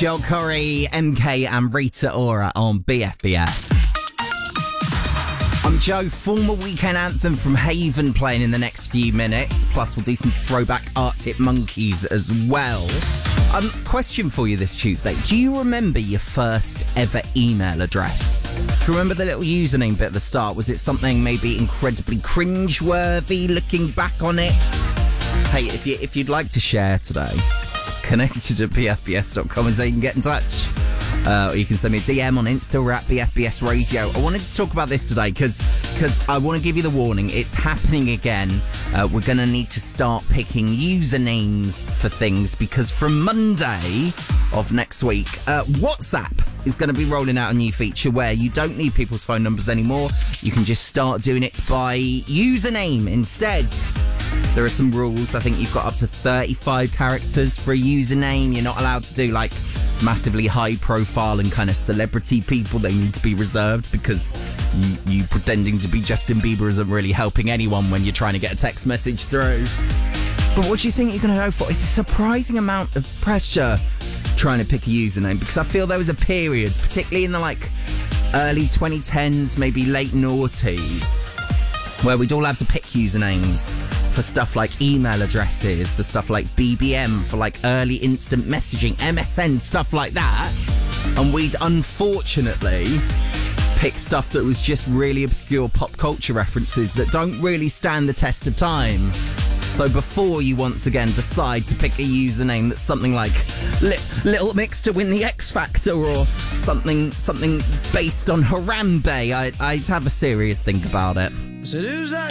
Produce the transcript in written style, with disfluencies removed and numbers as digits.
Joel Corey, MK and Rita Ora on BFBS. I'm Joe, former Weekend Anthem from Haven playing in the next few minutes. Plus, we'll do some throwback Arctic Monkeys as well. Question for you this Tuesday. Do you remember your first ever email address? Do you remember the little username bit at the start? Was it something maybe incredibly cringeworthy looking back on it? Hey, if you'd like to share today, connected to bfbs.com and so you can get in touch. Or you can send me a DM on Insta. We're at BFBS Radio. I wanted to talk about this today because I want to give you the warning. It's happening again. We're going to need to start picking usernames for things because from Monday of next week, WhatsApp is going to be rolling out a new feature where you don't need people's phone numbers anymore. You can just start doing it by username instead. There are some rules. I think you've got up to 35 characters for a username. You're not allowed to do like massively high profile and kind of celebrity people. They need to be reserved because you pretending to be Justin Bieber isn't really helping anyone when you're trying to get a text message through. But what do you think you're going to go for? It's a surprising amount of pressure trying to pick a username because I feel there was a period, particularly in the like early 2010s, maybe late noughties, where we'd all have to pick usernames for stuff like email addresses, for stuff like BBM, for like early instant messaging, MSN, stuff like that. And we'd unfortunately pick stuff that was just really obscure pop culture references that don't really stand the test of time. So before you once again decide to pick a username that's something like Little Mix to win the X Factor or something based on Harambe, I'd have a serious think about it. So who's that